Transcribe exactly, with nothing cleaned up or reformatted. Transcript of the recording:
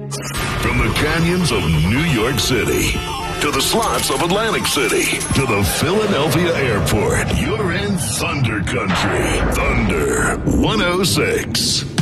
From the canyons of New York City to the slots of Atlantic City to the Philadelphia airport, you're in Thunder Country. Thunder one oh six.